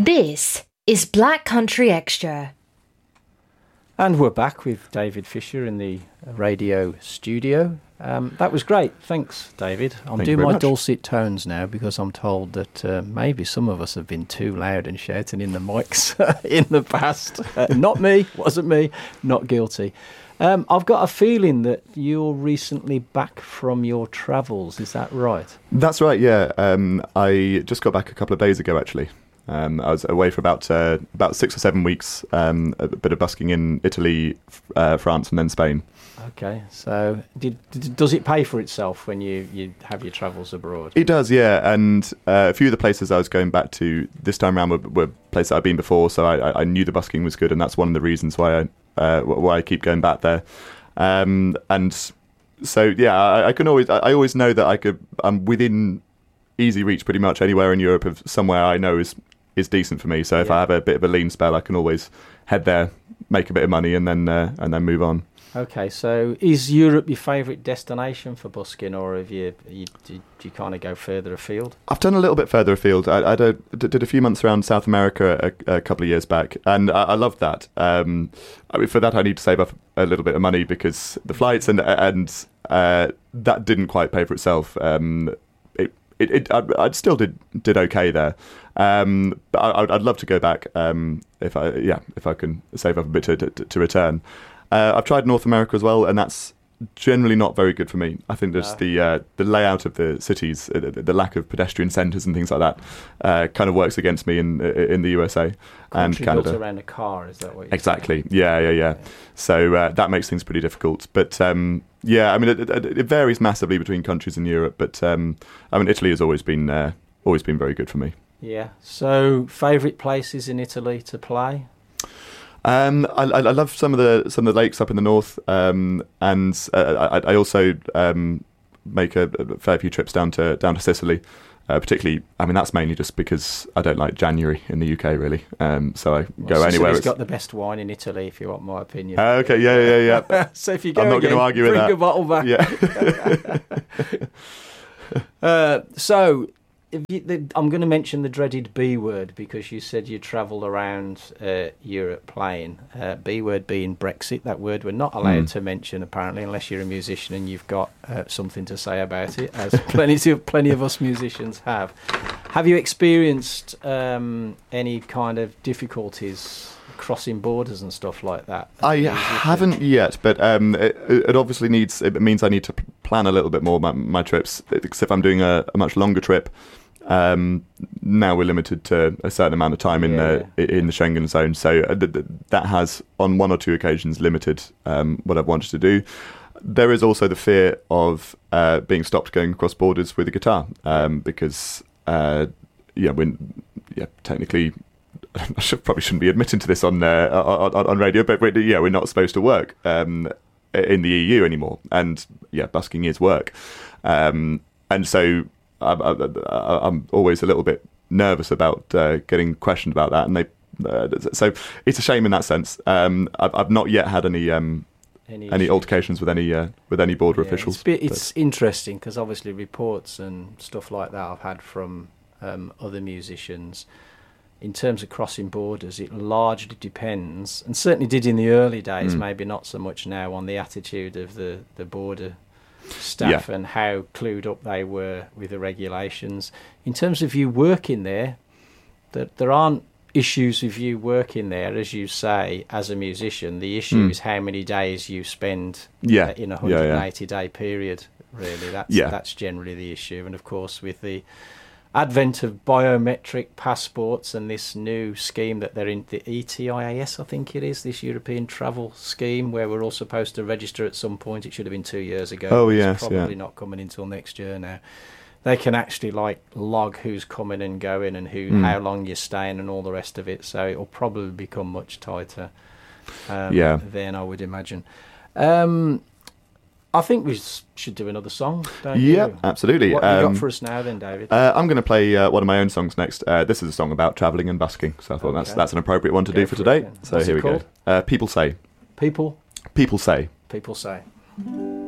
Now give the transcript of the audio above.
This is Black Country Extra. And we're back with David Fisher in the radio studio. That was great. Thanks, David. I'm doing my dulcet tones now because I'm told that maybe some of us have been too loud and shouting in the mics in the past. Not me, wasn't me, not guilty. I've got a feeling that you're recently back from your travels. Is that right? That's right, yeah. I just got back a couple of days ago, actually. I was away for about 6 or 7 weeks, a bit of busking in Italy, France, and then Spain. Okay, so does it pay for itself when you have your travels abroad? It does, yeah, and a few of the places I was going back to this time around were places I'd been before, so I knew the busking was good, and that's one of the reasons why I keep going back there. And so, yeah, I always know that I'm within easy reach pretty much anywhere in Europe of somewhere I know is decent for me. So if I have a bit of a lean spell, I can always head there, make a bit of money, and then move on. Okay, so is Europe your favourite destination for busking, or do you kind of go further afield? I've done a little bit further afield. I did a few months around South America a couple of years back, and I loved that. For that, I need to save up a little bit of money because the flights and that didn't quite pay for itself. I still did okay there. But I'd love to go back if I can save up a bit to return. I've tried North America as well, and that's generally not very good for me. I think just the layout of the cities, the lack of pedestrian centres and things like that, kind of works against me in the USA and Canada. Built around a car, is that what you're Exactly. Saying? Yeah. So that makes things pretty difficult. But yeah, I mean, it varies massively between countries in Europe. But I mean, Italy has always been very good for me. Yeah. So, favourite places in Italy to play? I love some of the lakes up in the north, and I also make a fair few trips down to Sicily, particularly. I mean, that's mainly just because I don't like January in the UK, really. So I go anywhere. Sicily's got the best wine in Italy, if you want my opinion. Okay, yeah. So if you go, I'm not going to argue with that. Bring a bottle back. Yeah. So. I'm going to mention the dreaded B word because you said you travelled around Europe playing. B word being Brexit, that word we're not allowed to mention apparently unless you're a musician and you've got something to say about it, as plenty of us musicians have. Have you experienced any kind of difficulties crossing borders and stuff like that? I haven't yet, but it obviously means I need to plan a little bit more my trips, because if I'm doing a much longer trip, now we're limited to a certain amount of time in the Schengen zone, so that has on one or two occasions limited what I've wanted to do. There is also the fear of being stopped going across borders with a guitar, because technically I probably shouldn't be admitting to this on radio, but we're not supposed to work in the EU anymore, and busking is work, and so I'm always a little bit nervous about getting questioned about that, and so it's a shame in that sense. I've not yet had any altercations with any border officials. It's interesting because obviously reports and stuff like that I've had from other musicians. In terms of crossing borders, it largely depends, and certainly did in the early days, maybe not so much now, on the attitude of the border staff and how clued up they were with the regulations. In terms of you working there, there aren't issues with you working there, as you say, as a musician. The issue is how many days you spend in a 180-day period, really. That's generally the issue. And, of course, with the advent of biometric passports and this new scheme that they're in, the ETIAS, I think it is, this European travel scheme, where we're all supposed to register at some point. It should have been 2 years ago. Oh, yes, it's probably not coming until next year now. They can actually log who's coming and going and how long you're staying and all the rest of it. So it'll probably become much tighter then, I would imagine. I think we should do another song, don't you? Yeah, absolutely. What have you got for us now then, David? I'm going to play one of my own songs next. This is a song about travelling and busking, so I thought that's an appropriate one to do for today. So here we go. People Say. People? People Say. People Say.